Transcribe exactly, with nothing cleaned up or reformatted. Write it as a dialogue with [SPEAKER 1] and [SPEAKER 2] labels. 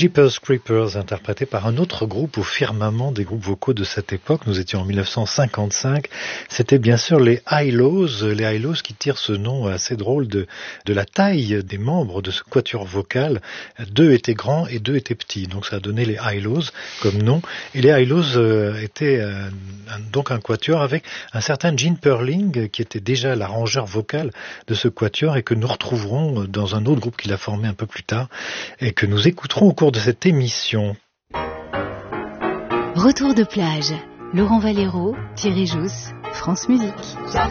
[SPEAKER 1] Jeepers Creepers, interprété par un autre groupe au firmament des groupes vocaux de cette époque. Nous étions en mille neuf cent cinquante-cinq. C'était bien sûr les Hi-Lows, les Hi-Lows qui tirent ce nom assez drôle de, de la taille des membres de ce quatuor vocal. Deux étaient grands et deux étaient petits, donc ça a donné les Hi-Lows comme nom. Et les Hi-Lows euh, étaient euh, un, donc un quatuor avec un certain Gene Perling qui était déjà l'arrangeur vocal de ce quatuor et que nous retrouverons dans un autre groupe qu'il a formé un peu plus tard et que nous écouterons au cours de cette émission.
[SPEAKER 2] Retour de plage, Laurent Valero, Thierry Jousse, France Musique.